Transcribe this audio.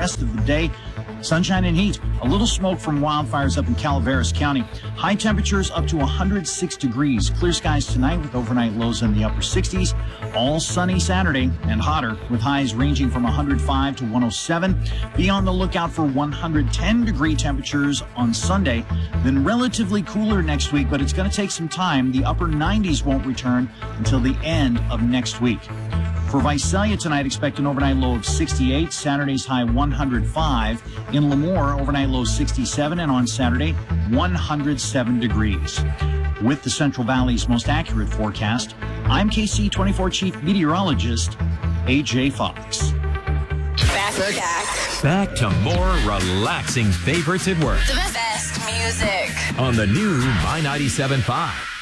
rest of the day, sunshine and heat. A little smoke from wildfires up in Calaveras County. High temperatures up to 106 degrees. Clear skies tonight with overnight lows in the upper 60s. All sunny Saturday and hotter with highs ranging from 105 to 107. Be on the lookout for 110-degree temperatures on Sunday. Then relatively cooler next week, but it's going to take some time. The upper 90s won't return until the end of next week. For Visalia tonight, expect an overnight low of 68, Saturday's high 105. In Lemoore, overnight low 67, and on Saturday, 107 degrees. With the Central Valley's most accurate forecast, I'm KC24 Chief Meteorologist, A.J. Fox. Back to more relaxing favorites at work. The best music. On the new My 97.5.